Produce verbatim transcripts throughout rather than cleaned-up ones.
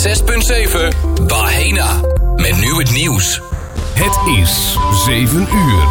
zes punt zeven Bahena. Met nu het nieuws. Het is zeven uur.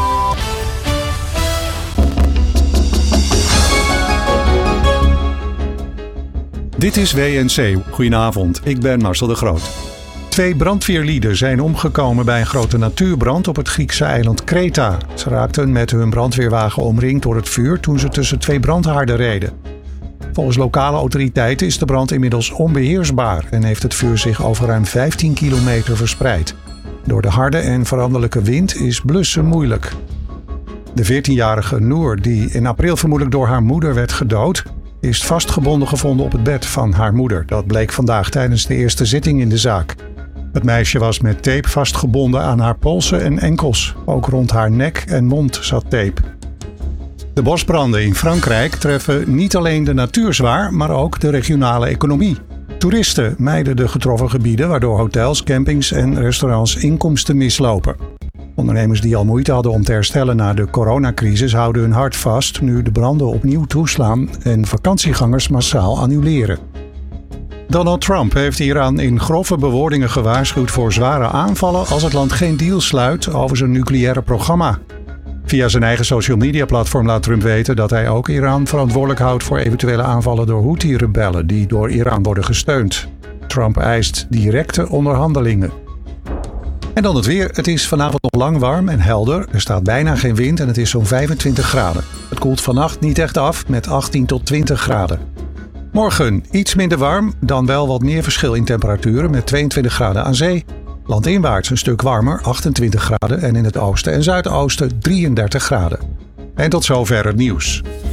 Dit is W N C. Goedenavond, ik ben Marcel de Groot. Twee brandweerlieden zijn omgekomen bij een grote natuurbrand op het Griekse eiland Kreta. Ze raakten met hun brandweerwagen omringd door het vuur toen ze tussen twee brandhaarden reden. Volgens lokale autoriteiten is de brand inmiddels onbeheersbaar en heeft het vuur zich over ruim vijftien kilometer verspreid. Door de harde en veranderlijke wind is blussen moeilijk. De veertienjarige Noor, die in april vermoedelijk door haar moeder werd gedood, is vastgebonden gevonden op het bed van haar moeder. Dat bleek vandaag tijdens de eerste zitting in de zaak. Het meisje was met tape vastgebonden aan haar polsen en enkels. Ook rond haar nek en mond zat tape. De bosbranden in Frankrijk treffen niet alleen de natuur zwaar, maar ook de regionale economie. Toeristen mijden de getroffen gebieden, waardoor hotels, campings en restaurants inkomsten mislopen. Ondernemers die al moeite hadden om te herstellen na de coronacrisis houden hun hart vast nu de branden opnieuw toeslaan en vakantiegangers massaal annuleren. Donald Trump heeft Iran in grove bewoordingen gewaarschuwd voor zware aanvallen als het land geen deal sluit over zijn nucleaire programma. Via zijn eigen social media platform laat Trump weten dat hij ook Iran verantwoordelijk houdt voor eventuele aanvallen door Houthi-rebellen die door Iran worden gesteund. Trump eist directe onderhandelingen. En dan het weer. Het is vanavond nog lang warm en helder. Er staat bijna geen wind en het is zo'n vijfentwintig graden. Het koelt vannacht niet echt af met achttien tot twintig graden. Morgen iets minder warm, dan wel wat meer verschil in temperaturen met tweeëntwintig graden aan zee. Landinwaarts een stuk warmer, achtentwintig graden en in het oosten en zuidoosten drieëndertig graden. En tot zover het nieuws.